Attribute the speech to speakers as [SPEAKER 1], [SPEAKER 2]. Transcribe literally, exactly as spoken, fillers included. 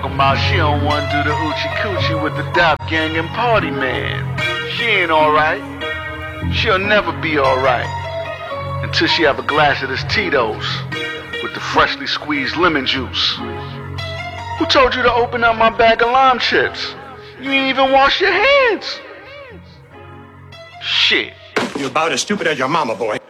[SPEAKER 1] About she don't want to do the oochie coochie with the Dap Gang and Party Man. She ain't alright. She'll never be alright until she have a glass of this Tito's with the freshly squeezed lemon juice. Who told you to open up my bag of lime chips? You ain't even wash your hands. Shit.
[SPEAKER 2] You're about as stupid as your mama, boy.